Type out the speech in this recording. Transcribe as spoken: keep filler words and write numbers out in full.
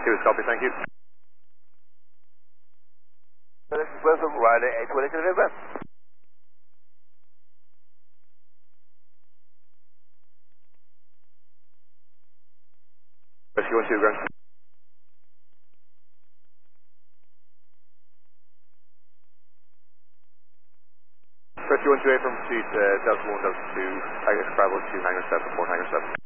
Two is copy, thank you. Express of Ryder eight twenty to the west. Rescue one two, ground. Rescue one two eight from two, uh, Delta one, Delta two, I guess Bravo two, Hangar seven, four, Hangar seven.